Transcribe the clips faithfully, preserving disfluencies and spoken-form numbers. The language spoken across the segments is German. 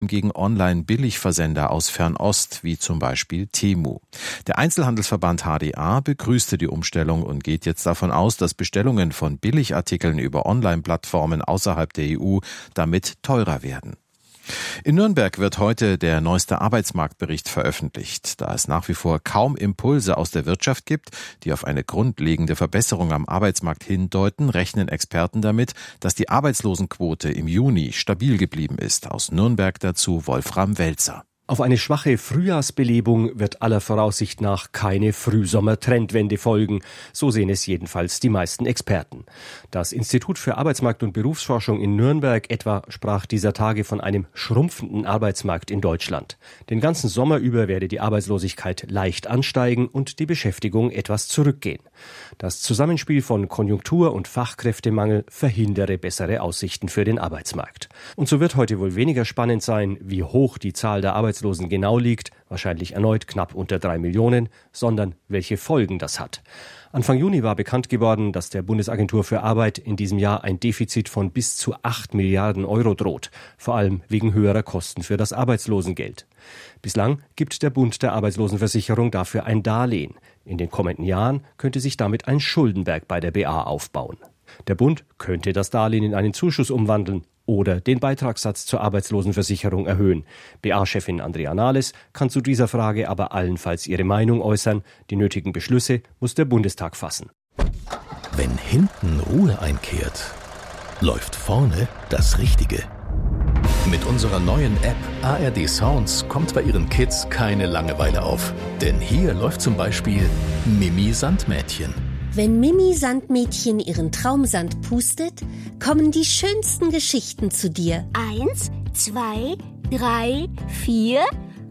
gegen Online-Billigversender aus Fernost, wie zum Beispiel Temu. Der Einzelhandelsverband H D A begrüßte die Umstellung und geht jetzt davon aus, dass Bestellungen von Billigartikeln über Online-Plattformen außerhalb der E U damit teurer werden. In Nürnberg wird heute der neueste Arbeitsmarktbericht veröffentlicht. Da es nach wie vor kaum Impulse aus der Wirtschaft gibt, die auf eine grundlegende Verbesserung am Arbeitsmarkt hindeuten, rechnen Experten damit, dass die Arbeitslosenquote im Juni stabil geblieben ist. Aus Nürnberg dazu Wolfram Welzer. Auf eine schwache Frühjahrsbelebung wird aller Voraussicht nach keine Frühsommer-Trendwende folgen. So sehen es jedenfalls die meisten Experten. Das Institut für Arbeitsmarkt- und Berufsforschung in Nürnberg etwa sprach dieser Tage von einem schrumpfenden Arbeitsmarkt in Deutschland. Den ganzen Sommer über werde die Arbeitslosigkeit leicht ansteigen und die Beschäftigung etwas zurückgehen. Das Zusammenspiel von Konjunktur- und Fachkräftemangel verhindere bessere Aussichten für den Arbeitsmarkt. Und so wird heute wohl weniger spannend sein, wie hoch die Zahl der Arbeitslosen genau liegt, wahrscheinlich erneut knapp unter drei Millionen, sondern welche Folgen das hat. Anfang Juni war bekannt geworden, dass der Bundesagentur für Arbeit in diesem Jahr ein Defizit von bis zu acht Milliarden Euro droht, vor allem wegen höherer Kosten für das Arbeitslosengeld. Bislang gibt der Bund der Arbeitslosenversicherung dafür ein Darlehen. In den kommenden Jahren könnte sich damit ein Schuldenberg bei der B A aufbauen. Der Bund könnte das Darlehen in einen Zuschuss umwandeln oder den Beitragssatz zur Arbeitslosenversicherung erhöhen. B A-Chefin Andrea Nahles kann zu dieser Frage aber allenfalls ihre Meinung äußern. Die nötigen Beschlüsse muss der Bundestag fassen. Wenn hinten Ruhe einkehrt, läuft vorne das Richtige. Mit unserer neuen App A R D Sounds kommt bei Ihren Kids keine Langeweile auf. Denn hier läuft zum Beispiel Mimi Sandmädchen. Wenn Mimi Sandmädchen ihren Traumsand pustet, kommen die schönsten Geschichten zu dir. Eins, zwei, drei, vier.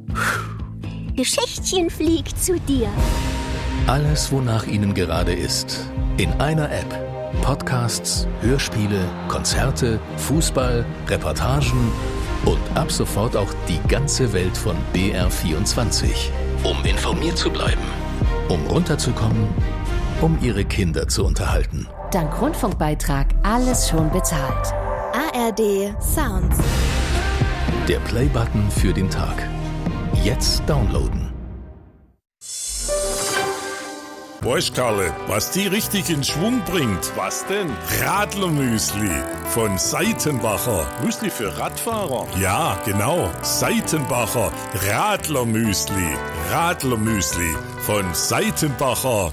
Geschichtchen fliegt zu dir. Alles, wonach Ihnen gerade ist. In einer App. Podcasts, Hörspiele, Konzerte, Fußball, Reportagen und ab sofort auch die ganze Welt von B R vierundzwanzig. Um informiert zu bleiben, um runterzukommen, um Ihre Kinder zu unterhalten. Dank Rundfunkbeitrag alles schon bezahlt. A R D Sounds. Der Play-Button für den Tag. Jetzt downloaden. Weißt Karle, was die richtig in Schwung bringt? Was denn? Radlermüsli von Seitenbacher. Müsli für Radfahrer? Ja, genau. Seitenbacher Radlermüsli. Radlermüsli von Seitenbacher.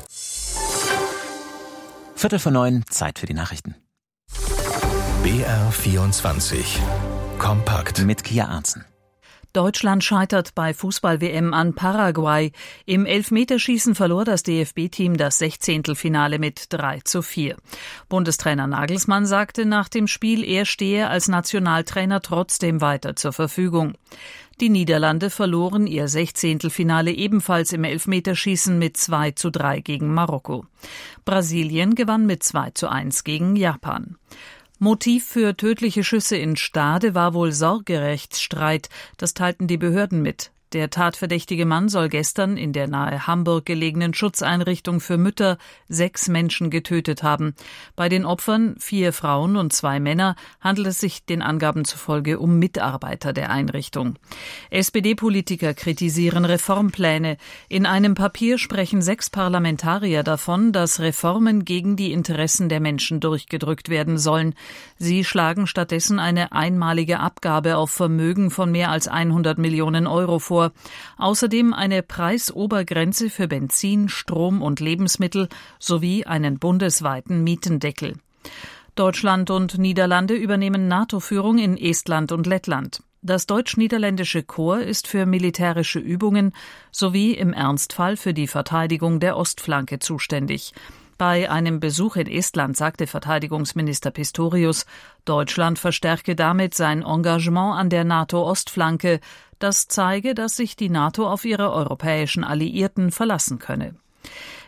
Viertel vor neun, Zeit für die Nachrichten. B R vierundzwanzig. Kompakt. Mit Kia Arntzen. Deutschland scheitert bei Fußball-W M an Paraguay. Im Elfmeterschießen verlor das D F B-Team das Sechzehntelfinale mit drei zu vier. Bundestrainer Nagelsmann sagte nach dem Spiel, er stehe als Nationaltrainer trotzdem weiter zur Verfügung. Die Niederlande verloren ihr Sechzehntelfinale ebenfalls im Elfmeterschießen mit zwei zu drei gegen Marokko. Brasilien gewann mit zwei zu eins gegen Japan. Motiv für tödliche Schüsse in Stade war wohl Sorgerechtsstreit, das teilten die Behörden mit. Der tatverdächtige Mann soll gestern in der nahe Hamburg gelegenen Schutzeinrichtung für Mütter sechs Menschen getötet haben. Bei den Opfern, vier Frauen und zwei Männer, handelt es sich den Angaben zufolge um Mitarbeiter der Einrichtung. S P D-Politiker kritisieren Reformpläne. In einem Papier sprechen sechs Parlamentarier davon, dass Reformen gegen die Interessen der Menschen durchgedrückt werden sollen. Sie schlagen stattdessen eine einmalige Abgabe auf Vermögen von mehr als hundert Millionen Euro vor. Außerdem eine Preisobergrenze für Benzin, Strom und Lebensmittel sowie einen bundesweiten Mietendeckel. Deutschland und Niederlande übernehmen NATO-Führung in Estland und Lettland. Das deutsch-niederländische Korps ist für militärische Übungen sowie im Ernstfall für die Verteidigung der Ostflanke zuständig. Bei einem Besuch in Estland sagte Verteidigungsminister Pistorius, Deutschland verstärke damit sein Engagement an der NATO-Ostflanke. Das zeige, dass sich die NATO auf ihre europäischen Alliierten verlassen könne.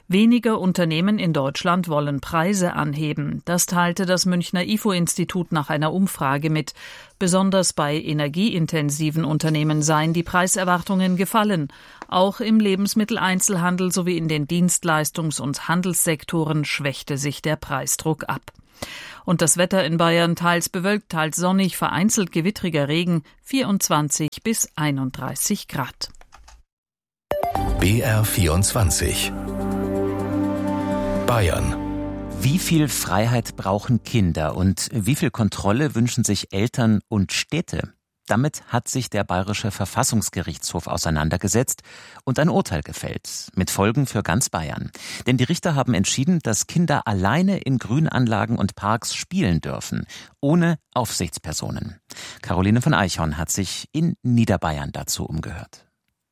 Weniger Unternehmen in Deutschland wollen Preise anheben. Das teilte das Münchner I F O-Institut nach einer Umfrage mit. Besonders bei energieintensiven Unternehmen seien die Preiserwartungen gefallen. Auch im Lebensmitteleinzelhandel sowie in den Dienstleistungs- und Handelssektoren schwächte sich der Preisdruck ab. Und das Wetter in Bayern teils bewölkt, teils sonnig, vereinzelt gewittriger Regen, vierundzwanzig bis einunddreißig Grad. B R vierundzwanzig Bayern. Wie viel Freiheit brauchen Kinder und wie viel Kontrolle wünschen sich Eltern und Städte? Damit hat sich der Bayerische Verfassungsgerichtshof auseinandergesetzt und ein Urteil gefällt, mit Folgen für ganz Bayern. Denn die Richter haben entschieden, dass Kinder alleine in Grünanlagen und Parks spielen dürfen, ohne Aufsichtspersonen. Caroline von Eichhorn hat sich in Niederbayern dazu umgehört.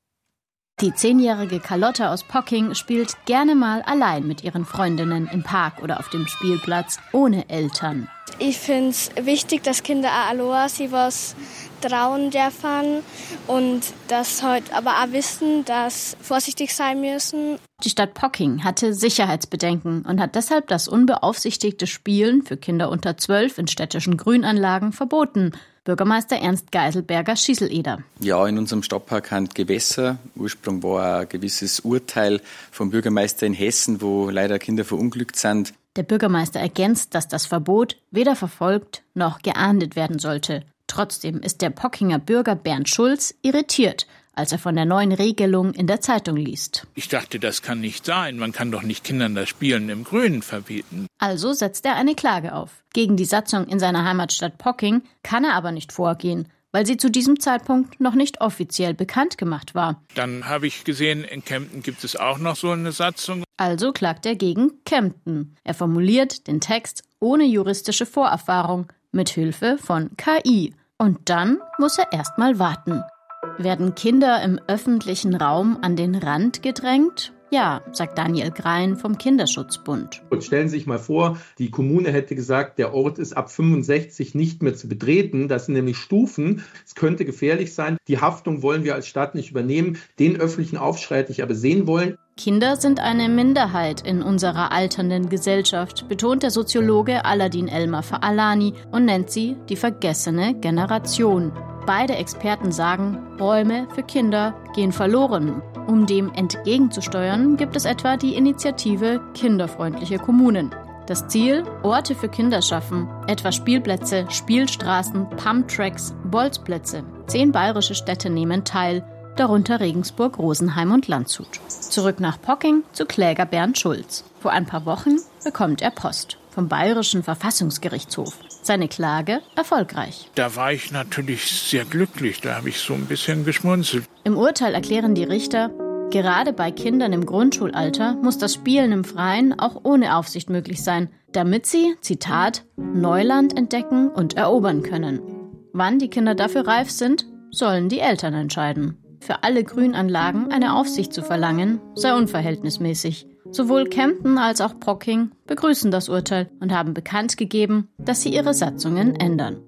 Die zehnjährige Carlotta aus Pocking spielt gerne mal allein mit ihren Freundinnen im Park oder auf dem Spielplatz, ohne Eltern. Ich finde es wichtig, dass Kinder auch allein sich was trauen dürfen und dass heute aber auch wissen, dass vorsichtig sein müssen. Die Stadt Pocking hatte Sicherheitsbedenken und hat deshalb das unbeaufsichtigte Spielen für Kinder unter zwölf in städtischen Grünanlagen verboten. Bürgermeister Ernst Geiselberger-Schieseleder. Ja, in unserem Stadtpark haben Gewässer. Ursprung war ein gewisses Urteil vom Bürgermeister in Hessen, wo leider Kinder verunglückt sind. Der Bürgermeister ergänzt, dass das Verbot weder verfolgt noch geahndet werden sollte. Trotzdem ist der Pockinger Bürger Bernd Schulz irritiert, als er von der neuen Regelung in der Zeitung liest. Ich dachte, das kann nicht sein. Man kann doch nicht Kindern das Spielen im Grünen verbieten. Also setzt er eine Klage auf. Gegen die Satzung in seiner Heimatstadt Pocking kann er aber nicht vorgehen, weil sie zu diesem Zeitpunkt noch nicht offiziell bekannt gemacht war. Dann habe ich gesehen, in Kempten gibt es auch noch so eine Satzung. Also klagt er gegen Kempten. Er formuliert den Text ohne juristische Vorerfahrung, mit Hilfe von K I. Und dann muss er erst mal warten. Werden Kinder im öffentlichen Raum an den Rand gedrängt? Ja, sagt Daniel Grein vom Kinderschutzbund. Und stellen Sie sich mal vor, die Kommune hätte gesagt, der Ort ist ab fünfundsechzig nicht mehr zu betreten. Das sind nämlich Stufen. Es könnte gefährlich sein. Die Haftung wollen wir als Stadt nicht übernehmen. Den öffentlichen Aufschrei hätte ich aber sehen wollen. Kinder sind eine Minderheit in unserer alternden Gesellschaft, betont der Soziologe Aladin Elmar Faalani und nennt sie die vergessene Generation. Beide Experten sagen, Räume für Kinder gehen verloren. Um dem entgegenzusteuern, gibt es etwa die Initiative Kinderfreundliche Kommunen. Das Ziel, Orte für Kinder schaffen, etwa Spielplätze, Spielstraßen, Pumptracks, Bolzplätze. Zehn bayerische Städte nehmen teil, darunter Regensburg, Rosenheim und Landshut. Zurück nach Pocking zu Kläger Bernd Schulz. Vor ein paar Wochen bekommt er Post vom Bayerischen Verfassungsgerichtshof. Seine Klage erfolgreich. Da war ich natürlich sehr glücklich, da habe ich so ein bisschen geschmunzelt. Im Urteil erklären die Richter, gerade bei Kindern im Grundschulalter muss das Spielen im Freien auch ohne Aufsicht möglich sein, damit sie, Zitat, Neuland entdecken und erobern können. Wann die Kinder dafür reif sind, sollen die Eltern entscheiden. Für alle Grünanlagen eine Aufsicht zu verlangen, sei unverhältnismäßig. Sowohl Kempten als auch Pocking begrüßen das Urteil und haben bekannt gegeben, dass sie ihre Satzungen ändern.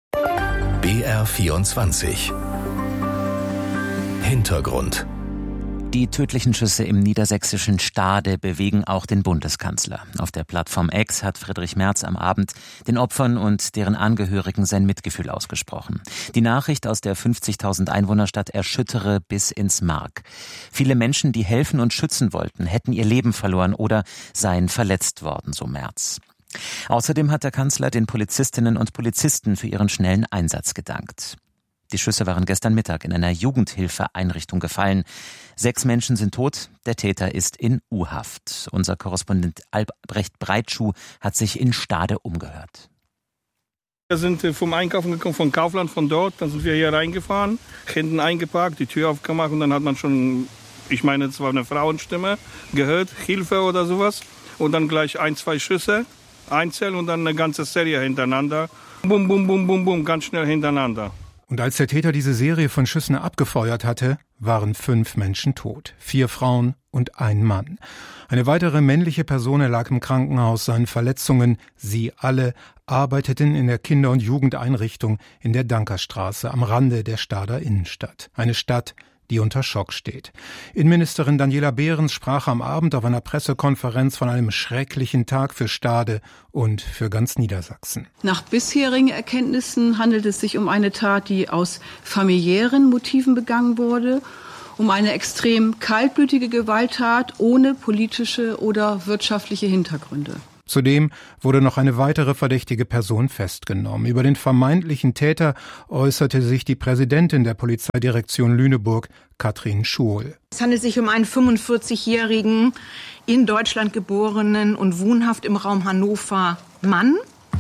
B R vierundzwanzig Hintergrund. Die tödlichen Schüsse im niedersächsischen Stade bewegen auch den Bundeskanzler. Auf der Plattform X hat Friedrich Merz am Abend den Opfern und deren Angehörigen sein Mitgefühl ausgesprochen. Die Nachricht aus der fünfzigtausend Einwohnerstadt erschüttere bis ins Mark. Viele Menschen, die helfen und schützen wollten, hätten ihr Leben verloren oder seien verletzt worden, so Merz. Außerdem hat der Kanzler den Polizistinnen und Polizisten für ihren schnellen Einsatz gedankt. Die Schüsse waren gestern Mittag in einer Jugendhilfeeinrichtung gefallen. Sechs Menschen sind tot, der Täter ist in U-Haft. Unser Korrespondent Albrecht Breitschuh hat sich in Stade umgehört. Wir sind vom Einkaufen gekommen, von Kaufland, von dort. Dann sind wir hier reingefahren, hinten eingeparkt, die Tür aufgemacht und dann hat man schon, ich meine, es war eine Frauenstimme, gehört, Hilfe oder sowas. Und dann gleich ein, zwei Schüsse, einzeln und dann eine ganze Serie hintereinander. Bum, bum, bum, bum, bum, ganz schnell hintereinander. Und als der Täter diese Serie von Schüssen abgefeuert hatte, waren fünf Menschen tot. Vier Frauen und ein Mann. Eine weitere männliche Person lag im Krankenhaus, seinen Verletzungen. Sie alle arbeiteten in der Kinder- und Jugendeinrichtung in der Dankerstraße am Rande der Stader Innenstadt. Eine Stadt, die unter Schock steht. Innenministerin Daniela Behrens sprach am Abend auf einer Pressekonferenz von einem schrecklichen Tag für Stade und für ganz Niedersachsen. Nach bisherigen Erkenntnissen handelt es sich um eine Tat, die aus familiären Motiven begangen wurde, um eine extrem kaltblütige Gewalttat ohne politische oder wirtschaftliche Hintergründe. Zudem wurde noch eine weitere verdächtige Person festgenommen. Über den vermeintlichen Täter äußerte sich die Präsidentin der Polizeidirektion Lüneburg, Katrin Schuol. Es handelt sich um einen fünfundvierzigjährigen, in Deutschland geborenen und wohnhaft im Raum Hannover Mann.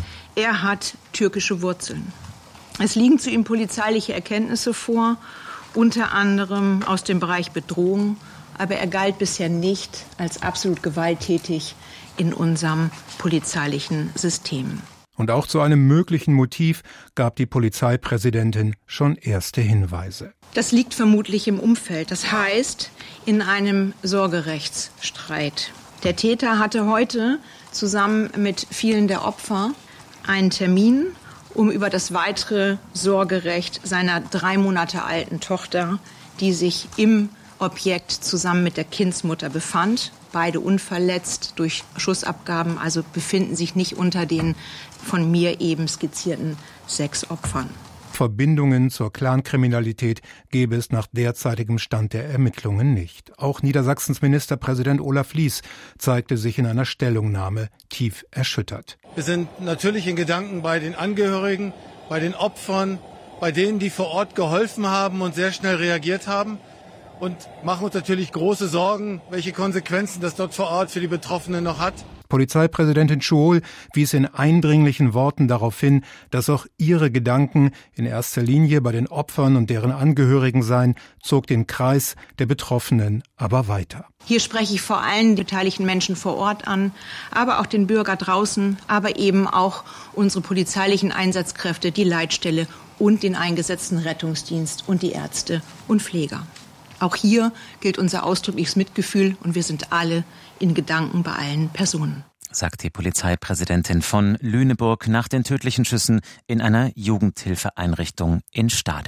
Er hat türkische Wurzeln. Es liegen zu ihm polizeiliche Erkenntnisse vor, unter anderem aus dem Bereich Bedrohung, aber er galt bisher nicht als absolut gewalttätig in unserem polizeilichen System. Und auch zu einem möglichen Motiv gab die Polizeipräsidentin schon erste Hinweise. Das liegt vermutlich im Umfeld, das heißt in einem Sorgerechtsstreit. Der Täter hatte heute zusammen mit vielen der Opfer einen Termin, um über das weitere Sorgerecht seiner drei Monate alten Tochter, die sich im Objekt zusammen mit der Kindsmutter befand, beide unverletzt durch Schussabgaben, also befinden sich nicht unter den von mir eben skizzierten sechs Opfern. Verbindungen zur Clankriminalität gäbe es nach derzeitigem Stand der Ermittlungen nicht. Auch Niedersachsens Ministerpräsident Olaf Lies zeigte sich in einer Stellungnahme tief erschüttert. Wir sind natürlich in Gedanken bei den Angehörigen, bei den Opfern, bei denen, die vor Ort geholfen haben und sehr schnell reagiert haben. Und machen uns natürlich große Sorgen, welche Konsequenzen das dort vor Ort für die Betroffenen noch hat. Polizeipräsidentin Schuol wies in eindringlichen Worten darauf hin, dass auch ihre Gedanken in erster Linie bei den Opfern und deren Angehörigen seien, zog den Kreis der Betroffenen aber weiter. Hier spreche ich vor allem die beteiligten Menschen vor Ort an, aber auch den Bürger draußen, aber eben auch unsere polizeilichen Einsatzkräfte, die Leitstelle und den eingesetzten Rettungsdienst und die Ärzte und Pfleger. Auch hier gilt unser ausdrückliches Mitgefühl und wir sind alle in Gedanken bei allen Personen. Sagt die Polizeipräsidentin von Lüneburg nach den tödlichen Schüssen in einer Jugendhilfeeinrichtung in Stade.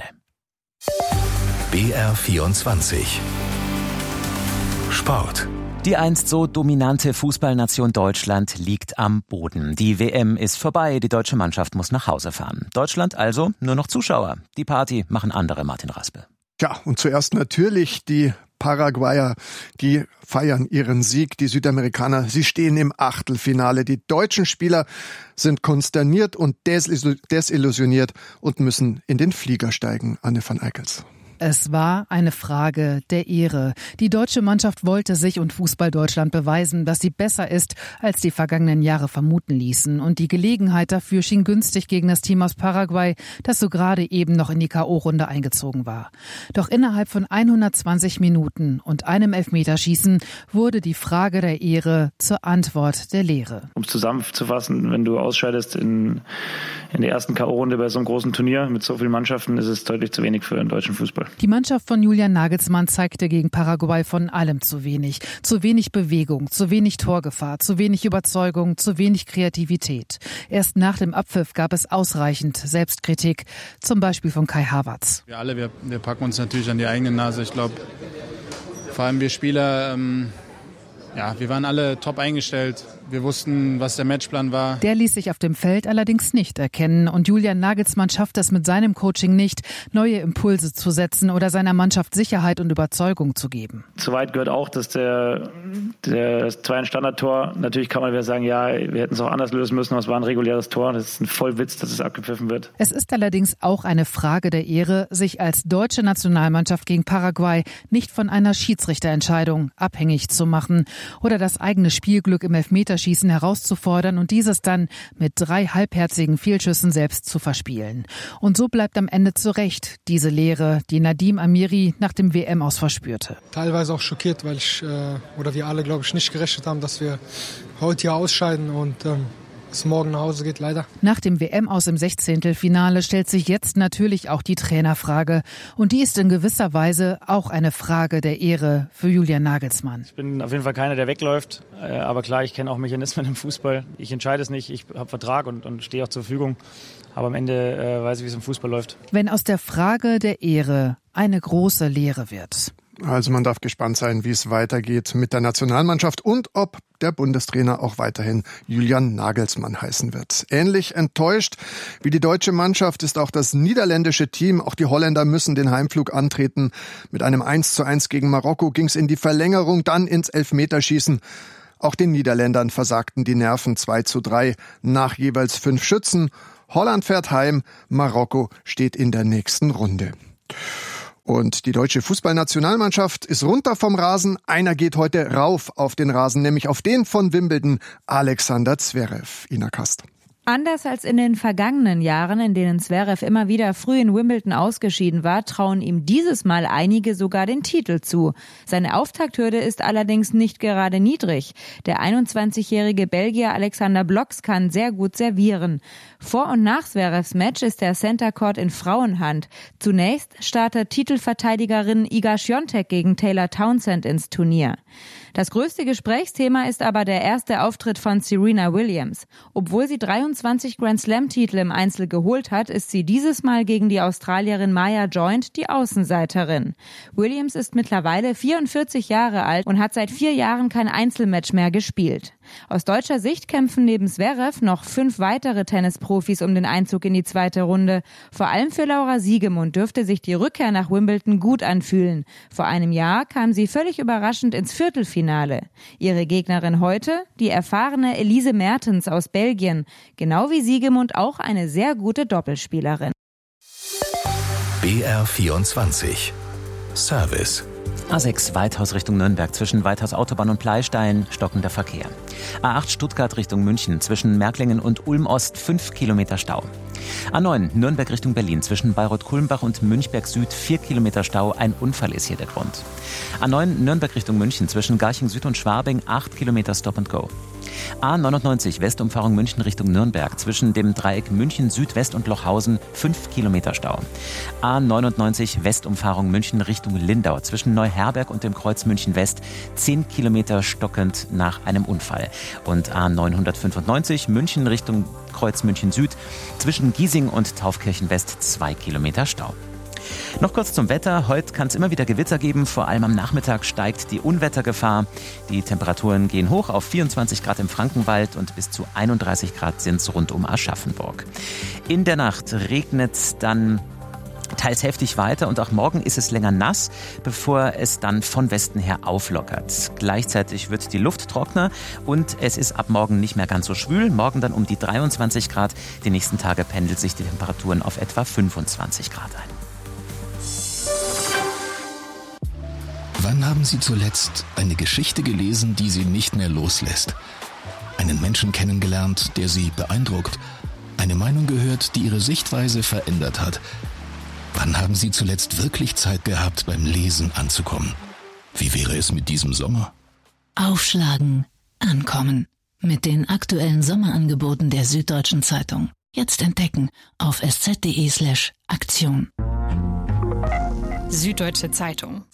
B R vierundzwanzig Sport. Die einst so dominante Fußballnation Deutschland liegt am Boden. Die W M ist vorbei, die deutsche Mannschaft muss nach Hause fahren. Deutschland also nur noch Zuschauer. Die Party machen andere, Martin Raspe. Ja, und zuerst natürlich die Paraguayer, die feiern ihren Sieg. Die Südamerikaner, sie stehen im Achtelfinale. Die deutschen Spieler sind konsterniert und desillusioniert und müssen in den Flieger steigen. Anne van Eickels. Es war eine Frage der Ehre. Die deutsche Mannschaft wollte sich und Fußball-Deutschland beweisen, dass sie besser ist, als die vergangenen Jahre vermuten ließen. Und die Gelegenheit dafür schien günstig gegen das Team aus Paraguay, das so gerade eben noch in die K O-Runde eingezogen war. Doch innerhalb von hundertzwanzig Minuten und einem Elfmeterschießen wurde die Frage der Ehre zur Antwort der Lehre. Um es zusammenzufassen, wenn du ausscheidest in, in der ersten K O-Runde bei so einem großen Turnier mit so vielen Mannschaften, ist es deutlich zu wenig für den deutschen Fußball. Die Mannschaft von Julian Nagelsmann zeigte gegen Paraguay von allem zu wenig. Zu wenig Bewegung, zu wenig Torgefahr, zu wenig Überzeugung, zu wenig Kreativität. Erst nach dem Abpfiff gab es ausreichend Selbstkritik, zum Beispiel von Kai Havertz. Wir alle, wir, wir packen uns natürlich an die eigene Nase. Ich glaube, vor allem wir Spieler, ähm, ja, wir waren alle top eingestellt. Wir wussten, was der Matchplan war. Der ließ sich auf dem Feld allerdings nicht erkennen. Und Julian Nagelsmann schafft es mit seinem Coaching nicht, neue Impulse zu setzen oder seiner Mannschaft Sicherheit und Überzeugung zu geben. Soweit gehört auch, dass der, der das zweite Standardtor, natürlich kann man wieder sagen, ja, wir hätten es auch anders lösen müssen, aber es war ein reguläres Tor. Das ist ein Vollwitz, dass es abgepfiffen wird. Es ist allerdings auch eine Frage der Ehre, sich als deutsche Nationalmannschaft gegen Paraguay nicht von einer Schiedsrichterentscheidung abhängig zu machen oder das eigene Spielglück im Elfmeterschießen herauszufordern und dieses dann mit drei halbherzigen Fehlschüssen selbst zu verspielen. Und so bleibt am Ende zu Recht diese Lehre, die Nadim Amiri nach dem W M-Aus verspürte. Teilweise auch schockiert, weil ich, äh, oder wir alle, glaube ich, nicht gerechnet haben, dass wir heute hier ausscheiden und ähm, es morgen nach Hause geht, leider. Nach dem W M-Aus im Sechzehntelfinale stellt sich jetzt natürlich auch die Trainerfrage. Und die ist in gewisser Weise auch eine Frage der Ehre für Julian Nagelsmann. Ich bin auf jeden Fall keiner, der wegläuft. Aber klar, ich kenne auch Mechanismen im Fußball. Ich entscheide es nicht. Ich habe Vertrag und, und stehe auch zur Verfügung. Aber am Ende äh, weiß ich, wie es im Fußball läuft. Wenn aus der Frage der Ehre eine große Lehre wird. Also man darf gespannt sein, wie es weitergeht mit der Nationalmannschaft und ob der Bundestrainer auch weiterhin Julian Nagelsmann heißen wird. Ähnlich enttäuscht wie die deutsche Mannschaft ist auch das niederländische Team. Auch die Holländer müssen den Heimflug antreten. Mit einem eins zu eins gegen Marokko ging es in die Verlängerung, dann ins Elfmeterschießen. Auch den Niederländern versagten die Nerven zwei zu drei nach jeweils fünf Schützen. Holland fährt heim, Marokko steht in der nächsten Runde. Und die deutsche Fußballnationalmannschaft ist runter vom Rasen. Einer geht heute rauf auf den Rasen, nämlich auf den von Wimbledon, Alexander Zverev. Ina Kast. Anders als in den vergangenen Jahren, in denen Zverev immer wieder früh in Wimbledon ausgeschieden war, trauen ihm dieses Mal einige sogar den Titel zu. Seine Auftakthürde ist allerdings nicht gerade niedrig. Der einundzwanzigjährige Belgier Alexander Blocks kann sehr gut servieren. Vor und nach Zverevs Match ist der Center Court in Frauenhand. Zunächst startet Titelverteidigerin Iga Świątek gegen Taylor Townsend ins Turnier. Das größte Gesprächsthema ist aber der erste Auftritt von Serena Williams. Obwohl sie dreiundzwanzig Grand-Slam-Titel im Einzel geholt hat, ist sie dieses Mal gegen die Australierin Maya Joint die Außenseiterin. Williams ist mittlerweile vierundvierzig Jahre alt und hat seit vier Jahren kein Einzelmatch mehr gespielt. Aus deutscher Sicht kämpfen neben Zverev noch fünf weitere Tennisprofis um den Einzug in die zweite Runde. Vor allem für Laura Siegemund dürfte sich die Rückkehr nach Wimbledon gut anfühlen. Vor einem Jahr kam sie völlig überraschend ins Viertelfinale. Ihre Gegnerin heute, die erfahrene Elise Mertens aus Belgien. Genau wie Siegemund auch eine sehr gute Doppelspielerin. B R vierundzwanzig Service. A sechs Weithaus Richtung Nürnberg, zwischen Weithaus Autobahn und Pleystein stockender Verkehr. A acht Stuttgart Richtung München, zwischen Märklingen und Ulm Ost fünf Kilometer Stau. A neun Nürnberg Richtung Berlin, zwischen Bayreuth-Kulmbach und Münchberg Süd vier Kilometer Stau. Ein Unfall ist hier der Grund. A neun Nürnberg Richtung München, zwischen Garching Süd und Schwabing acht Kilometer Stop and Go. A neunundneunzig Westumfahrung München Richtung Nürnberg, zwischen dem Dreieck München Südwest und Lochhausen fünf Kilometer Stau. A neunundneunzig Westumfahrung München Richtung Lindau, zwischen Neuherberg und dem Kreuz München West zehn Kilometer stockend nach einem Unfall. Und A neunhundertfünfundneunzig München Richtung Kreuz München Süd, zwischen Giesing und Taufkirchen West zwei Kilometer Stau. Noch kurz zum Wetter. Heute kann es immer wieder Gewitter geben. Vor allem am Nachmittag steigt die Unwettergefahr. Die Temperaturen gehen hoch auf vierundzwanzig Grad im Frankenwald und bis zu einunddreißig Grad sind es rund um Aschaffenburg. In der Nacht regnet es dann teils heftig weiter und auch morgen ist es länger nass, bevor es dann von Westen her auflockert. Gleichzeitig wird die Luft trockener und es ist ab morgen nicht mehr ganz so schwül. Morgen dann um die dreiundzwanzig Grad. Die nächsten Tage pendelt sich die Temperaturen auf etwa fünfundzwanzig Grad ein. Wann haben Sie zuletzt eine Geschichte gelesen, die Sie nicht mehr loslässt? Einen Menschen kennengelernt, der Sie beeindruckt? Eine Meinung gehört, die Ihre Sichtweise verändert hat? Wann haben Sie zuletzt wirklich Zeit gehabt, beim Lesen anzukommen? Wie wäre es mit diesem Sommer? Aufschlagen, ankommen. Mit den aktuellen Sommerangeboten der Süddeutschen Zeitung. Jetzt entdecken auf sz.de slash Aktion. Süddeutsche Zeitung.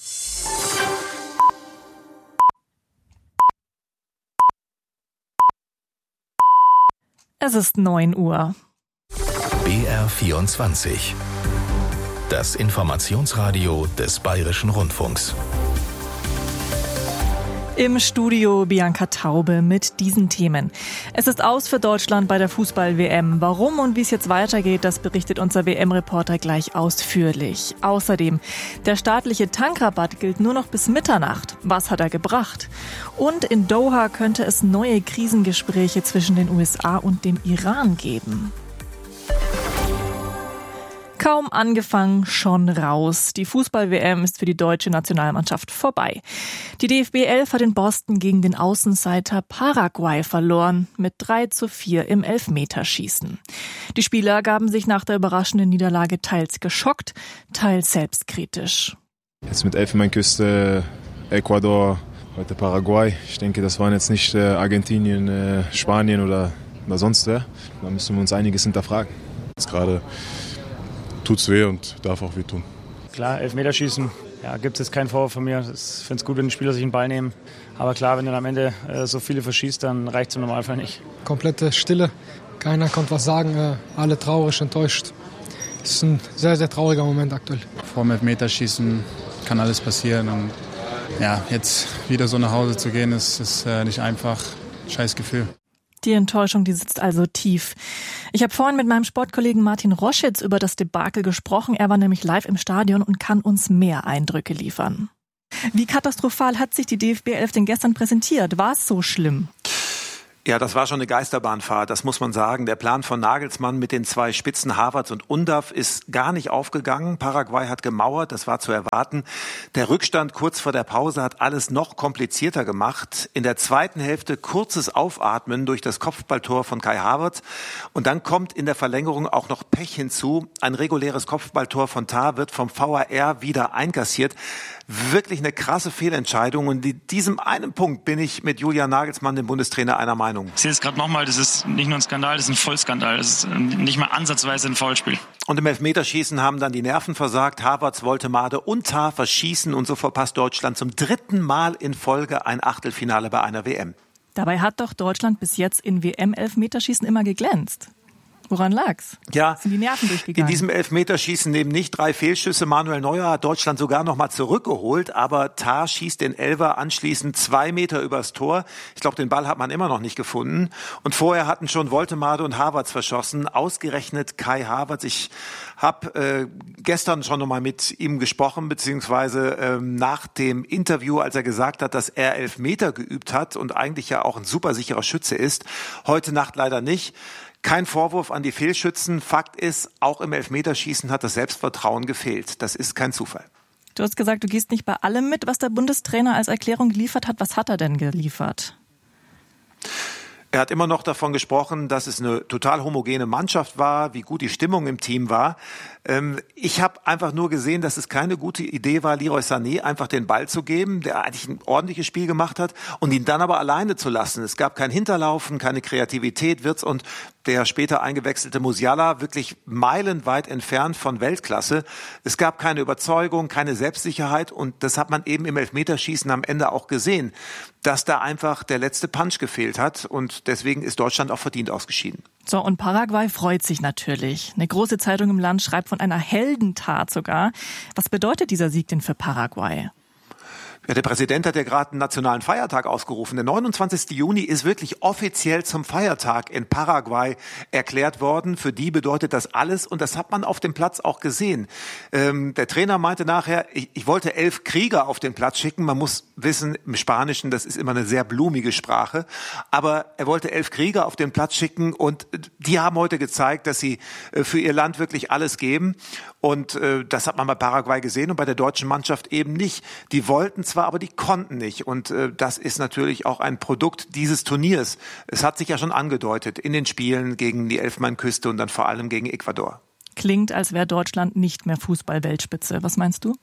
Es ist neun Uhr. B R vierundzwanzig. Das Informationsradio des Bayerischen Rundfunks. Im Studio Bianca Taube mit diesen Themen. Es ist aus für Deutschland bei der Fußball-W M. Warum und wie es jetzt weitergeht, das berichtet unser W M-Reporter gleich ausführlich. Außerdem, der staatliche Tankrabatt gilt nur noch bis Mitternacht. Was hat er gebracht? Und in Doha könnte es neue Krisengespräche zwischen den U S A und dem Iran geben. Kaum angefangen, schon raus. Die Fußball-W M ist für die deutsche Nationalmannschaft vorbei. Die D F B elf hat in Boston gegen den Außenseiter Paraguay verloren, mit drei zu vier im Elfmeterschießen. Die Spieler gaben sich nach der überraschenden Niederlage teils geschockt, teils selbstkritisch. Jetzt mit Elfenbeinküste, Ecuador, heute Paraguay. Ich denke, das waren jetzt nicht äh, Argentinien, äh, Spanien oder oder sonst wer, dann müssen wir uns einiges hinterfragen. Jetzt gerade tut's weh und darf auch weh tun. Klar, Elfmeterschießen, ja, gibt es jetzt keinen Vorwurf von mir. Ich finde es gut, wenn die Spieler sich einen Ball nehmen. Aber klar, wenn du dann am Ende äh, so viele verschießt, dann reicht es im Normalfall nicht. Komplette Stille, keiner konnte was sagen, äh, alle traurig, enttäuscht. Es ist ein sehr, sehr trauriger Moment aktuell. Vor dem Elfmeterschießen kann alles passieren. Und ja, jetzt wieder so nach Hause zu gehen, ist, ist äh, nicht einfach. Scheiß Gefühl. Die Enttäuschung, die sitzt also tief. Ich habe vorhin mit meinem Sportkollegen Martin Roschitz über das Debakel gesprochen. Er war nämlich live im Stadion und kann uns mehr Eindrücke liefern. Wie katastrophal hat sich die D F B elf denn gestern präsentiert? War es so schlimm? Ja, das war schon eine Geisterbahnfahrt, das muss man sagen. Der Plan von Nagelsmann mit den zwei Spitzen Havertz und Undav ist gar nicht aufgegangen. Paraguay hat gemauert, das war zu erwarten. Der Rückstand kurz vor der Pause hat alles noch komplizierter gemacht. In der zweiten Hälfte kurzes Aufatmen durch das Kopfballtor von Kai Havertz. Und dann kommt in der Verlängerung auch noch Pech hinzu. Ein reguläres Kopfballtor von Tah wird vom V A R wieder einkassiert. Wirklich eine krasse Fehlentscheidung. Und in diesem einen Punkt bin ich mit Julian Nagelsmann, dem Bundestrainer, einer Meinung. Ich sehe es gerade nochmal, das ist nicht nur ein Skandal, das ist ein Vollskandal. Das ist nicht mal ansatzweise ein Foulspiel. Und im Elfmeterschießen haben dann die Nerven versagt. Havertz, Woltemade und Tah verschießen und so verpasst Deutschland zum dritten Mal in Folge ein Achtelfinale bei einer W M. Dabei hat doch Deutschland bis jetzt in W M-Elfmeterschießen immer geglänzt. Woran lag's? Ja, sind die Nerven durchgegangen? In diesem Elfmeterschießen neben nicht drei Fehlschüsse. Manuel Neuer hat Deutschland sogar noch mal zurückgeholt, aber Tah schießt den Elfer anschließend zwei Meter übers Tor. Ich glaube, den Ball hat man immer noch nicht gefunden. Und vorher hatten schon Woltemade und Havertz verschossen. Ausgerechnet Kai Havertz. Ich habe äh, gestern schon noch mal mit ihm gesprochen, beziehungsweise ähm, nach dem Interview, als er gesagt hat, dass er Elfmeter geübt hat und eigentlich ja auch ein super sicherer Schütze ist. Heute Nacht leider nicht. Kein Vorwurf an die Fehlschützen. Fakt ist, auch im Elfmeterschießen hat das Selbstvertrauen gefehlt. Das ist kein Zufall. Du hast gesagt, du gehst nicht bei allem mit, was der Bundestrainer als Erklärung geliefert hat. Was hat er denn geliefert? Er hat immer noch davon gesprochen, dass es eine total homogene Mannschaft war, wie gut die Stimmung im Team war. Ich habe einfach nur gesehen, dass es keine gute Idee war, Leroy Sané einfach den Ball zu geben, der eigentlich ein ordentliches Spiel gemacht hat, und ihn dann aber alleine zu lassen. Es gab kein Hinterlaufen, keine Kreativität. Wirtz und der später eingewechselte Musiala wirklich meilenweit entfernt von Weltklasse. Es gab keine Überzeugung, keine Selbstsicherheit, und das hat man eben im Elfmeterschießen am Ende auch gesehen, dass da einfach der letzte Punch gefehlt hat, und deswegen ist Deutschland auch verdient ausgeschieden. So, und Paraguay freut sich natürlich. Eine große Zeitung im Land schreibt von einer Heldentat sogar. Was bedeutet dieser Sieg denn für Paraguay? Ja, der Präsident hat ja gerade einen nationalen Feiertag ausgerufen. Der neunundzwanzigsten Juni ist wirklich offiziell zum Feiertag in Paraguay erklärt worden. Für die bedeutet das alles, und das hat man auf dem Platz auch gesehen. Ähm, der Trainer meinte nachher, ich, ich wollte elf Krieger auf den Platz schicken. Man muss wissen, im Spanischen, das ist immer eine sehr blumige Sprache. Aber er wollte elf Krieger auf den Platz schicken, und die haben heute gezeigt, dass sie für ihr Land wirklich alles geben. Und äh, das hat man bei Paraguay gesehen und bei der deutschen Mannschaft eben nicht. Die wollten zwar, aber die konnten nicht. Und äh, das ist natürlich auch ein Produkt dieses Turniers. Es hat sich ja schon angedeutet in den Spielen gegen die Elfenbeinküste und dann vor allem gegen Ecuador. Klingt, als wäre Deutschland nicht mehr Fußball-Weltspitze. Was meinst du?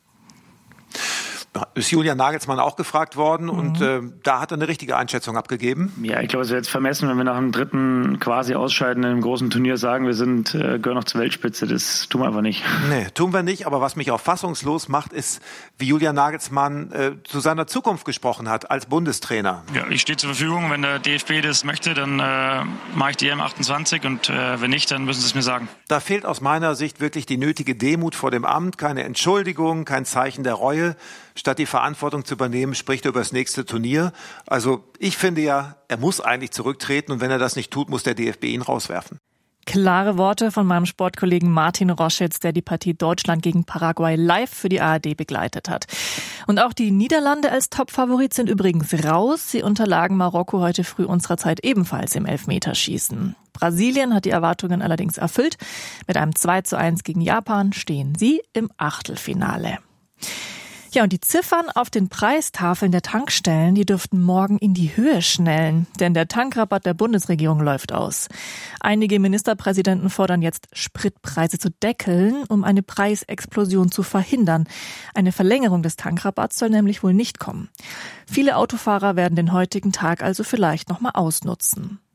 Ist Julian Nagelsmann auch gefragt worden, mhm. und äh, da hat er eine richtige Einschätzung abgegeben. Ja, ich glaube, es wäre jetzt vermessen, wenn wir nach dem dritten quasi Ausscheiden in einem großen Turnier sagen, wir sind äh, gehören noch zur Weltspitze. Das tun wir einfach nicht. Nee, tun wir nicht. Aber was mich auch fassungslos macht, ist, wie Julian Nagelsmann äh, zu seiner Zukunft gesprochen hat als Bundestrainer. Ja, ich stehe zur Verfügung. Wenn der D F B das möchte, dann äh, mache ich die E M achtundzwanzig, und äh, wenn nicht, dann müssen sie es mir sagen. Da fehlt aus meiner Sicht wirklich die nötige Demut vor dem Amt, keine Entschuldigung, kein Zeichen der Reue. Statt die Verantwortung zu übernehmen, spricht er über das nächste Turnier. Also ich finde ja, er muss eigentlich zurücktreten, und wenn er das nicht tut, muss der D F B ihn rauswerfen. Klare Worte von meinem Sportkollegen Martin Roschitz, der die Partie Deutschland gegen Paraguay live für die A R D begleitet hat. Und auch die Niederlande als Topfavorit sind übrigens raus. Sie unterlagen Marokko heute früh unserer Zeit ebenfalls im Elfmeterschießen. Brasilien hat die Erwartungen allerdings erfüllt. Mit einem zwei zu eins gegen Japan stehen sie im Achtelfinale. Ja, und die Ziffern auf den Preistafeln der Tankstellen, die dürften morgen in die Höhe schnellen, denn der Tankrabatt der Bundesregierung läuft aus. Einige Ministerpräsidenten fordern jetzt, Spritpreise zu deckeln, um eine Preisexplosion zu verhindern. Eine Verlängerung des Tankrabatts soll nämlich wohl nicht kommen. Viele Autofahrer werden den heutigen Tag also vielleicht noch mal ausnutzen.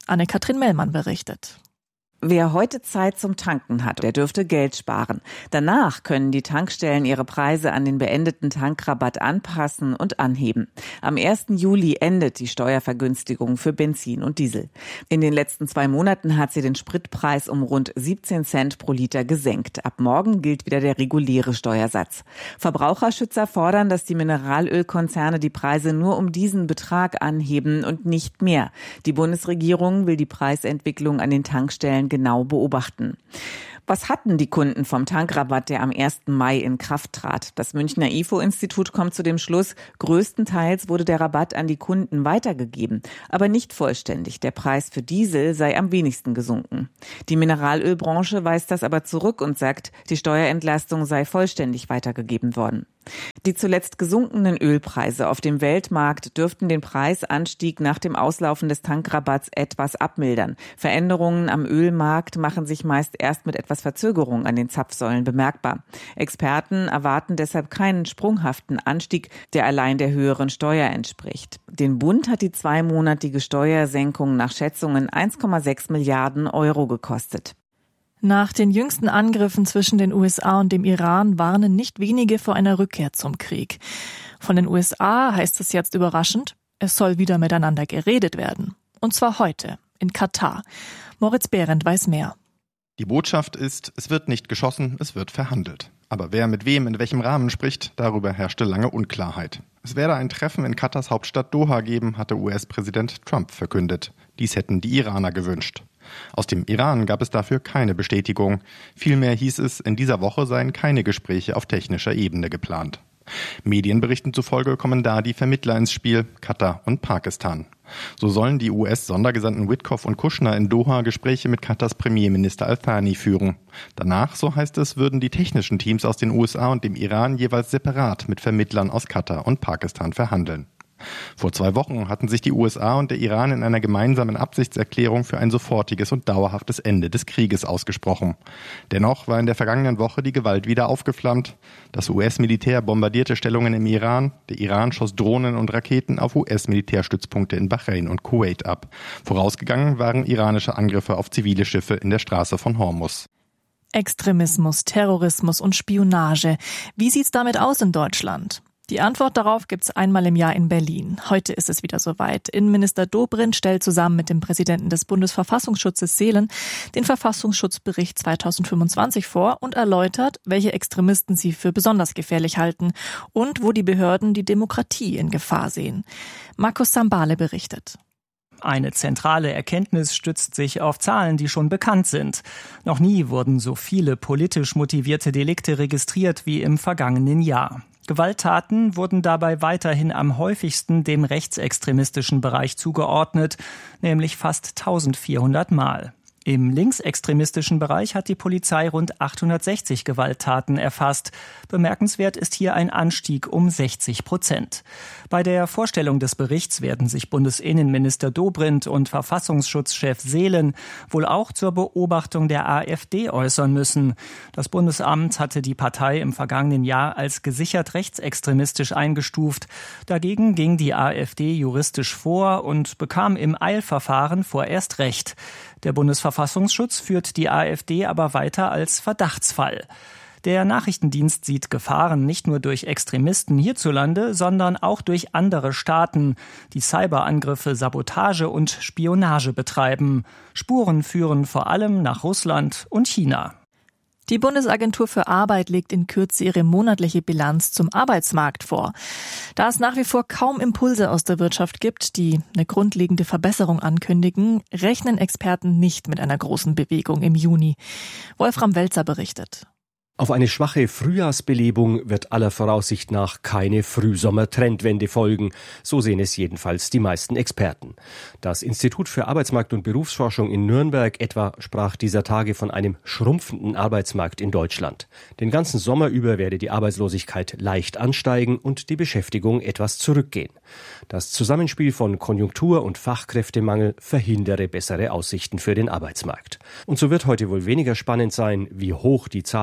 Anne-Kathrin Mellmann berichtet. Wer heute Zeit zum Tanken hat, der dürfte Geld sparen. Danach können die Tankstellen ihre Preise an den beendeten Tankrabatt anpassen und anheben. Am ersten Juli endet die Steuervergünstigung für Benzin und Diesel. In den letzten zwei Monaten hat sie den Spritpreis um rund siebzehn Cent pro Liter gesenkt. Ab morgen gilt wieder der reguläre Steuersatz. Verbraucherschützer fordern, dass die Mineralölkonzerne die Preise nur um diesen Betrag anheben und nicht mehr. Die Bundesregierung will die Preisentwicklung an den Tankstellen genau beobachten. Was hatten die Kunden vom Tankrabatt, der am ersten Mai in Kraft trat? Das Münchner I F O-Institut kommt zu dem Schluss, größtenteils wurde der Rabatt an die Kunden weitergegeben, aber nicht vollständig. Der Preis für Diesel sei am wenigsten gesunken. Die Mineralölbranche weist das aber zurück und sagt, die Steuerentlastung sei vollständig weitergegeben worden. Die zuletzt gesunkenen Ölpreise auf dem Weltmarkt dürften den Preisanstieg nach dem Auslaufen des Tankrabatts etwas abmildern. Veränderungen am Ölmarkt machen sich meist erst mit etwas Verzögerung an den Zapfsäulen bemerkbar. Experten erwarten deshalb keinen sprunghaften Anstieg, der allein der höheren Steuer entspricht. Den Bund hat die zweimonatige Steuersenkung nach Schätzungen eins Komma sechs Milliarden Euro gekostet. Nach den jüngsten Angriffen zwischen den U S A und dem Iran warnen nicht wenige vor einer Rückkehr zum Krieg. Von den U S A heißt es jetzt überraschend, es soll wieder miteinander geredet werden. Und zwar heute, in Katar. Moritz Behrendt weiß mehr. Die Botschaft ist, es wird nicht geschossen, es wird verhandelt. Aber wer mit wem in welchem Rahmen spricht, darüber herrschte lange Unklarheit. Es werde ein Treffen in Katars Hauptstadt Doha geben, hatte U S-Präsident Trump verkündet. Dies hätten die Iraner gewünscht. Aus dem Iran gab es dafür keine Bestätigung. Vielmehr hieß es, in dieser Woche seien keine Gespräche auf technischer Ebene geplant. Medienberichten zufolge kommen da die Vermittler ins Spiel, Katar und Pakistan. So sollen die U S-Sondergesandten Witkoff und Kushner in Doha Gespräche mit Katars Premierminister Al-Thani führen. Danach, so heißt es, würden die technischen Teams aus den U S A und dem Iran jeweils separat mit Vermittlern aus Katar und Pakistan verhandeln. Vor zwei Wochen hatten sich die U S A und der Iran in einer gemeinsamen Absichtserklärung für ein sofortiges und dauerhaftes Ende des Krieges ausgesprochen. Dennoch war in der vergangenen Woche die Gewalt wieder aufgeflammt. Das U S-Militär bombardierte Stellungen im Iran. Der Iran schoss Drohnen und Raketen auf U S-Militärstützpunkte in Bahrain und Kuwait ab. Vorausgegangen waren iranische Angriffe auf zivile Schiffe in der Straße von Hormuz. Extremismus, Terrorismus und Spionage. Wie sieht's damit aus in Deutschland? Die Antwort darauf gibt's einmal im Jahr in Berlin. Heute ist es wieder soweit. Innenminister Dobrindt stellt zusammen mit dem Präsidenten des Bundesverfassungsschutzes Seelen den Verfassungsschutzbericht zweitausendfünfundzwanzig vor und erläutert, welche Extremisten sie für besonders gefährlich halten und wo die Behörden die Demokratie in Gefahr sehen. Markus Sambale berichtet. Eine zentrale Erkenntnis stützt sich auf Zahlen, die schon bekannt sind. Noch nie wurden so viele politisch motivierte Delikte registriert wie im vergangenen Jahr. Gewalttaten wurden dabei weiterhin am häufigsten dem rechtsextremistischen Bereich zugeordnet, nämlich fast eintausendvierhundert Mal. Im linksextremistischen Bereich hat die Polizei rund achthundertsechzig Gewalttaten erfasst. Bemerkenswert ist hier ein Anstieg um sechzig Prozent. Bei der Vorstellung des Berichts werden sich Bundesinnenminister Dobrindt und Verfassungsschutzchef Seelen wohl auch zur Beobachtung der AfD äußern müssen. Das Bundesamt hatte die Partei im vergangenen Jahr als gesichert rechtsextremistisch eingestuft. Dagegen ging die AfD juristisch vor und bekam im Eilverfahren vorerst Recht. Der Bundesverfassungsschutz führt die AfD aber weiter als Verdachtsfall. Der Nachrichtendienst sieht Gefahren nicht nur durch Extremisten hierzulande, sondern auch durch andere Staaten, die Cyberangriffe, Sabotage und Spionage betreiben. Spuren führen vor allem nach Russland und China. Die Bundesagentur für Arbeit legt in Kürze ihre monatliche Bilanz zum Arbeitsmarkt vor. Da es nach wie vor kaum Impulse aus der Wirtschaft gibt, die eine grundlegende Verbesserung ankündigen, rechnen Experten nicht mit einer großen Bewegung im Juni. Wolfram Welzer berichtet. Auf eine schwache Frühjahrsbelebung wird aller Voraussicht nach keine Frühsommer-Trendwende folgen. So sehen es jedenfalls die meisten Experten. Das Institut für Arbeitsmarkt- und Berufsforschung in Nürnberg etwa sprach dieser Tage von einem schrumpfenden Arbeitsmarkt in Deutschland. Den ganzen Sommer über werde die Arbeitslosigkeit leicht ansteigen und die Beschäftigung etwas zurückgehen. Das Zusammenspiel von Konjunktur- und Fachkräftemangel verhindere bessere Aussichten für den Arbeitsmarkt. Und so wird heute wohl weniger spannend sein, wie hoch die Zahl der Arbeitslosen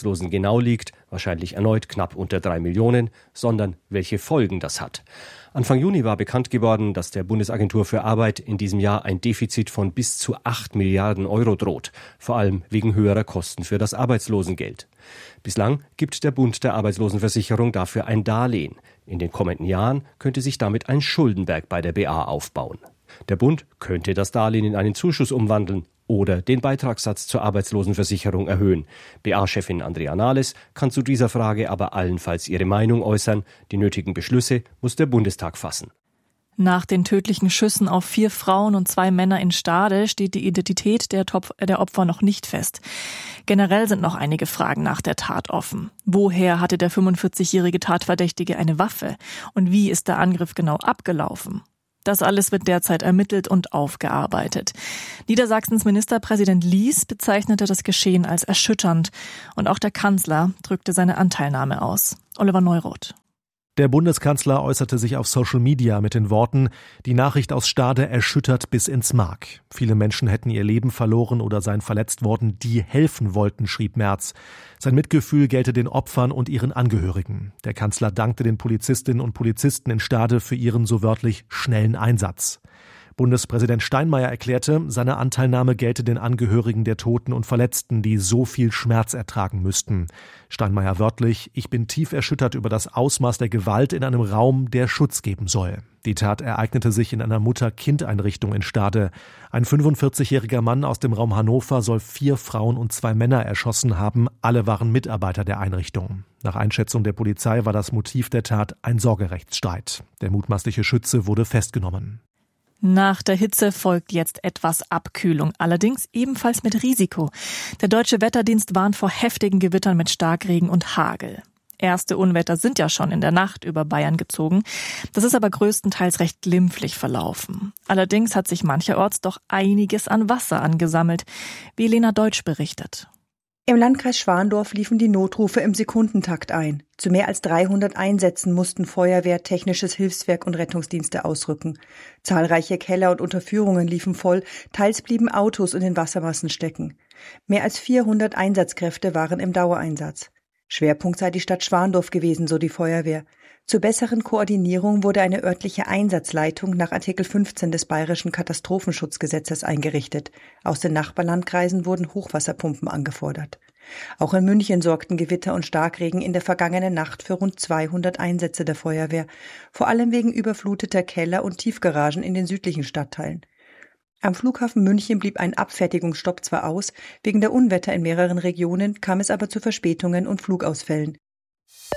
Arbeitslosen genau liegt, wahrscheinlich erneut knapp unter drei Millionen, sondern welche Folgen das hat. Anfang Juni war bekannt geworden, dass der Bundesagentur für Arbeit in diesem Jahr ein Defizit von bis zu acht Milliarden Euro droht, vor allem wegen höherer Kosten für das Arbeitslosengeld. Bislang gibt der Bund der Arbeitslosenversicherung dafür ein Darlehen. In den kommenden Jahren könnte sich damit ein Schuldenberg bei der B A aufbauen. Der Bund könnte das Darlehen in einen Zuschuss umwandeln oder den Beitragssatz zur Arbeitslosenversicherung erhöhen. B A-Chefin Andrea Nahles kann zu dieser Frage aber allenfalls ihre Meinung äußern. Die nötigen Beschlüsse muss der Bundestag fassen. Nach den tödlichen Schüssen auf vier Frauen und zwei Männer in Stade steht die Identität der, Top- der Opfer noch nicht fest. Generell sind noch einige Fragen nach der Tat offen. Woher hatte der fünfundvierzigjährige Tatverdächtige eine Waffe? Und wie ist der Angriff genau abgelaufen? Das alles wird derzeit ermittelt und aufgearbeitet. Niedersachsens Ministerpräsident Lies bezeichnete das Geschehen als erschütternd. Und auch der Kanzler drückte seine Anteilnahme aus. Oliver Neuroth. Der Bundeskanzler äußerte sich auf Social Media mit den Worten: Die Nachricht aus Stade erschüttert bis ins Mark. Viele Menschen hätten ihr Leben verloren oder seien verletzt worden, die helfen wollten, schrieb Merz. Sein Mitgefühl gelte den Opfern und ihren Angehörigen. Der Kanzler dankte den Polizistinnen und Polizisten in Stade für ihren so wörtlich schnellen Einsatz. Bundespräsident Steinmeier erklärte, seine Anteilnahme gelte den Angehörigen der Toten und Verletzten, die so viel Schmerz ertragen müssten. Steinmeier wörtlich: Ich bin tief erschüttert über das Ausmaß der Gewalt in einem Raum, der Schutz geben soll. Die Tat ereignete sich in einer Mutter-Kind-Einrichtung in Stade. Ein fünfundvierzigjähriger Mann aus dem Raum Hannover soll vier Frauen und zwei Männer erschossen haben. Alle waren Mitarbeiter der Einrichtung. Nach Einschätzung der Polizei war das Motiv der Tat ein Sorgerechtsstreit. Der mutmaßliche Schütze wurde festgenommen. Nach der Hitze folgt jetzt etwas Abkühlung, allerdings ebenfalls mit Risiko. Der Deutsche Wetterdienst warnt vor heftigen Gewittern mit Starkregen und Hagel. Erste Unwetter sind ja schon in der Nacht über Bayern gezogen. Das ist aber größtenteils recht glimpflich verlaufen. Allerdings hat sich mancherorts doch einiges an Wasser angesammelt, wie Lena Deutsch berichtet. Im Landkreis Schwandorf liefen die Notrufe im Sekundentakt ein. Zu mehr als dreihundert Einsätzen mussten Feuerwehr, Technisches Hilfswerk und Rettungsdienste ausrücken. Zahlreiche Keller und Unterführungen liefen voll, teils blieben Autos in den Wassermassen stecken. Mehr als vierhundert Einsatzkräfte waren im Dauereinsatz. Schwerpunkt sei die Stadt Schwandorf gewesen, so die Feuerwehr. Zur besseren Koordinierung wurde eine örtliche Einsatzleitung nach Artikel fünfzehn des Bayerischen Katastrophenschutzgesetzes eingerichtet. Aus den Nachbarlandkreisen wurden Hochwasserpumpen angefordert. Auch in München sorgten Gewitter und Starkregen in der vergangenen Nacht für rund zweihundert Einsätze der Feuerwehr, vor allem wegen überfluteter Keller und Tiefgaragen in den südlichen Stadtteilen. Am Flughafen München blieb ein Abfertigungsstopp zwar aus, wegen der Unwetter in mehreren Regionen kam es aber zu Verspätungen und Flugausfällen.